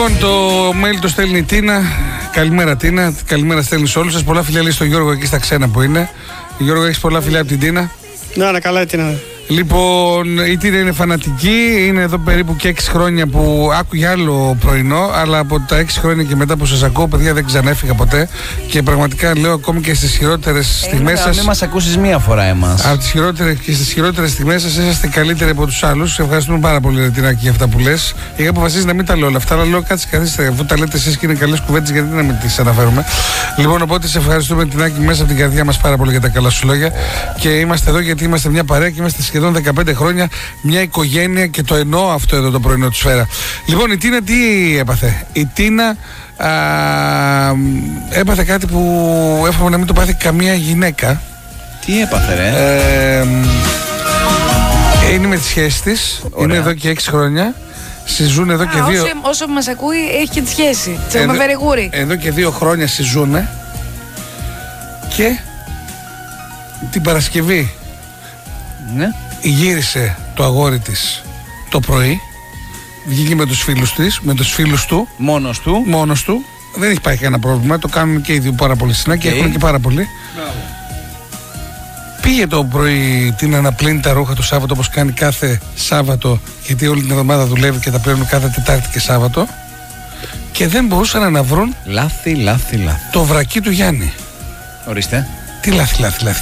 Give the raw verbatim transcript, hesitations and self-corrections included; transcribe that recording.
Λοιπόν, το mail το στέλνει η Τίνα. Καλημέρα, Τίνα. Καλημέρα στέλνει σε όλους σας. Πολλά φιλιά λέει στον Γιώργο εκεί στα ξένα που είναι. Γιώργο, έχεις πολλά φιλιά από την Τίνα. Να, να καλά η Τίνα. Λοιπόν, η Τίνα είναι φανατική. Είναι εδώ περίπου και έξι χρόνια που άκουγε άλλο πρωινό. Αλλά από τα έξι χρόνια και μετά που σας ακούω, παιδιά, δεν ξαναέφυγα ποτέ. Και πραγματικά λέω ακόμη και στις χειρότερες στιγμές σας. Μην μας ακούσεις μία φορά εμάς. Από τις χειρότερες και στις χειρότερες στιγμές σας είσαστε καλύτεροι από τους άλλους. Σε ευχαριστούμε πάρα πολύ, Ρετινάκη, για αυτά που λες. Είχα αποφασίσει να μην τα λέω όλα αυτά, αλλά λέω κάτσε καθίστε. Αφού τα λέτε εσείς και είναι καλές κουβέντες, γιατί να μην τις αναφέρουμε. Λοιπόν, οπότε σε ευχαριστούμε, Ρετινάκη, μέσα από την καρδιά μας πάρα πολύ για τα καλά σου λόγια. Και είμαστε εδώ γιατί είμαστε μια παρέα και είμαστε σχεδόν δεκαπέντε χρόνια μια οικογένεια και το εννοώ αυτό εδώ το πρωινό του Σφαίρα. Λοιπόν, η Τίνα τι έπαθε? Η Τίνα α, έπαθε κάτι που εύχομαι να μην το πάθει καμία γυναίκα. Τι έπαθε, ρε? Ε, είναι με τις σχέσεις της. Είναι εδώ και έξι χρόνια. Συζούν εδώ Α, και δύο. Όσο, όσο μας ακούει, έχει και τη σχέση. Εδώ, Βεριγούρι. εδώ και δύο χρόνια συζούνε. Και την Παρασκευή, ναι, γύρισε το αγόρι της το πρωί. Βγήκε με τους φίλους της, με τους φίλους του. Μόνος του. Μόνος του. Δεν έχει πάει κανένα πρόβλημα. Το κάνουν και οι δύο πάρα πολύ συχνά και Okay. έχουν και πάρα πολύ. Μπράβο. Πήγε το πρωί την να πλύνει τα ρούχα το Σάββατο, όπως κάνει κάθε Σάββατο, γιατί όλη την εβδομάδα δουλεύει και τα πλένουν κάθε Τετάρτη και Σάββατο. Και δεν μπορούσαν να βρουν Λάθη, λάθη, λάθη. το βρακί του Γιάννη. Ορίστε. Τι λάθη, λάθη, λάθη.